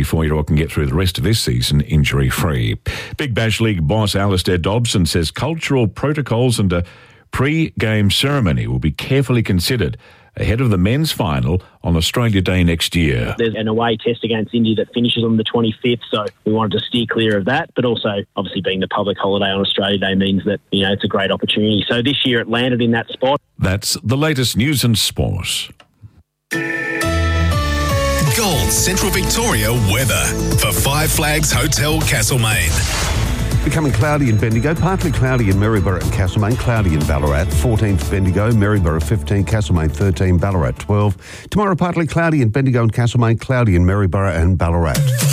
before you all can get through the rest of this season injury-free. Big Bash League boss Alistair Dobson says cultural protocols and a pre-game ceremony will be carefully considered ahead of the men's final on Australia Day next year. There's an away test against India that finishes on the 25th, so we wanted to steer clear of that. But also, obviously, being the public holiday on Australia Day means that, it's a great opportunity. So this year it landed in that spot. That's the latest news and sport. Gold Central Victoria weather for Five Flags Hotel Castlemaine. Becoming cloudy in Bendigo, partly cloudy in Maryborough and Castlemaine, cloudy in Ballarat, 14 for Bendigo, Maryborough 15, Castlemaine 13, Ballarat 12. Tomorrow partly cloudy in Bendigo and Castlemaine, cloudy in Maryborough and Ballarat.